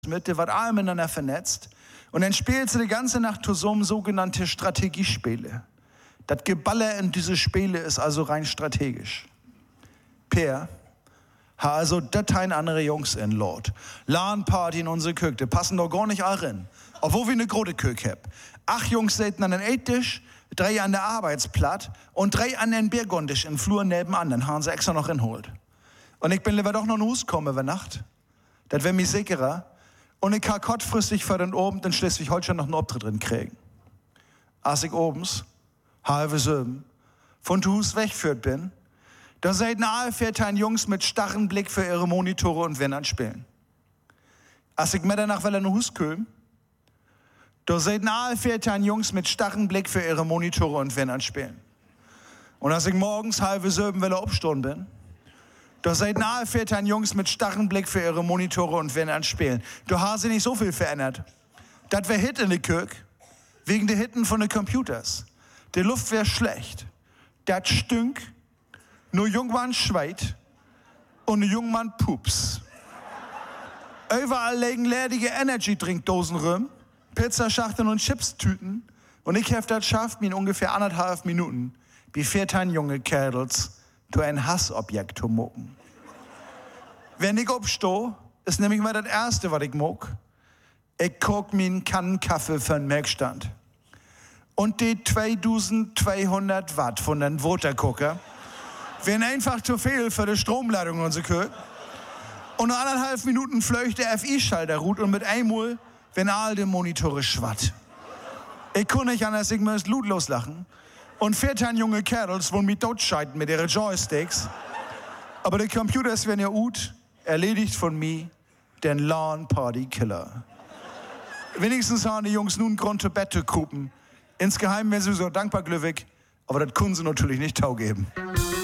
mit, der wird alle miteinander vernetzt. Und dann spielt sie die ganze Nacht zusammen sogenannte Strategiespiele. Das Geballer in diese Spiele ist also rein strategisch. Per, ha also Dateien andere Jungs in Lord. LAN-Party in unsere Küche, die passen doch gar nicht all rein. Obwohl wir eine große Küche haben. 8 Jungs sitzen an den Ecktisch, 3 an der Arbeitsplatz und 3 an den Biergondisch im Flur nebenan. Dann haben sie extra noch hinholt. Und ich bin lieber doch noch in Hus kommen über Nacht. Das wäre mir sicherer. Und ich kann kurzfristig für den Abend in Schleswig-Holstein noch einen Auftritt drin kriegen. Als ich obens, halbe 7, von Hus weggeführt bin, da seid alle 14 Jungs mit starren Blick für ihre Monitore und Wennern spielen. Als ich Mitternacht in Hus kam, da seid alle 14 Jungs mit starren Blick für ihre Monitore und Wennern spielen. Und als ich morgens halbe 7 will aufstehen bin, da seid alle 14 Jungs mit starren Blick für ihre Monitore und Wennern spielen. Da haben sie nicht so viel verändert. Das wär Hit in der Kirche, wegen der Hitten von den Computers. Die Luft wär schlecht. Das stünk. Nur Jungmann schweit und nur Jungmann pups. Überall liegen ledige Energy-Trinkdosen rum, Pizzaschachteln und Chipstüten. Und ich hab das schafft mir in ungefähr 1,5 Minuten, wie 14 junge Kerls, zu ein Hassobjekt zu mucken. Wenn ich aufstehe, ist nämlich mal das Erste, was ich muck. Ich guck mir einen Kannen Kaffee für den Melkstand. Und die 2200 Watt von den Watercooker wären einfach zu viel für die Stromleitung in unsere Küche. Und nach 1,5 Minuten fleucht der FI-Schalter ruht und mit einmal, wenn all die Monitore schwatt. Ich kann nicht anders, ich muss Blut loslachen. Und 14 junge Kerls wollen mich totscheiden mit ihren Joysticks. Aber die Computers werden ja gut, erledigt von mir, den LAN-Party-Killer. Wenigstens haben die Jungs nun Grund zu Bett zu kupen. Insgeheim wären sie so dankbar glücklich, aber das können sie natürlich nicht taugeben.